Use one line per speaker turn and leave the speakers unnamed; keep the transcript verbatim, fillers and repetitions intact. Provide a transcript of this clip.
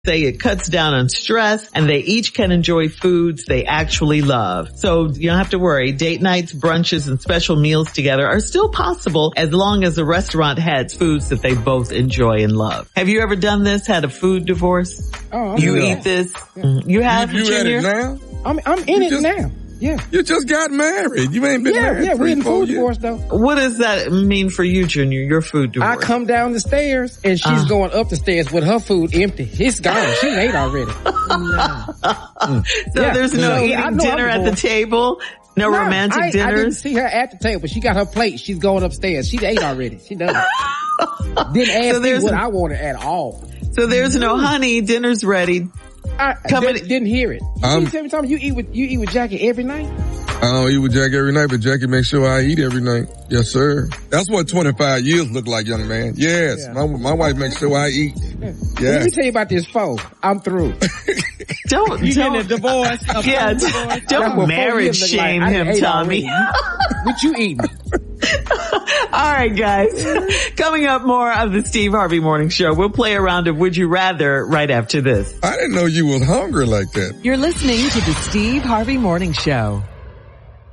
say it cuts down on stress, and they each can enjoy foods they actually love. So you don't have to worry. Date nights, brunches, and special meals together are still possible as long as the restaurant has foods that they both enjoy and love. Have you ever done this? Had a food divorce?
Oh,
you
yeah.
eat this? Yeah. You have,
You, you at
Junior?
it now?
I'm, I'm in
You
it
just-
now. Yeah.
You just got married. You ain't been
Yeah,
married
yeah,
three,
we're in
four
food
years.
divorce though.
What does that mean for you, Junior? Your food divorce?
I come down the stairs and she's
Uh.
going up the stairs with her food empty. It's gone. She ate already.
So
Yeah.
there's no
So, I
eating
know I'm
dinner at the
divorced.
table? No,
No,
romantic
I, I didn't
dinners?
see her at the table. She got her plate. She's going upstairs. She ate already. She done it. Didn't ask
So
me
there's-
what I wanted at all.
So there's no honey, dinner's ready.
I
Coming-
didn't, didn't hear it.
Um,
you tell me something. You eat with you eat with Jackie every night.
I don't eat with Jackie every night, but Jackie makes sure I eat every night. Yes, sir. That's what twenty-five years look like, young man. Yes.
Yeah.
My, my wife makes sure I eat.
Let
Yeah.
me tell you about this foe. I'm through.
Don't,
You
don't,
getting a divorce? A
yeah,
phone divorce? That's
don't
what
marriage
four years look like.
shame
I
him,
ate
Tommy.
already. What you eating?
All right, guys. Coming up, more of the Steve Harvey Morning Show. We'll play a round of Would You Rather right after this.
I didn't know you was hungry like that.
You're listening to the Steve Harvey Morning Show.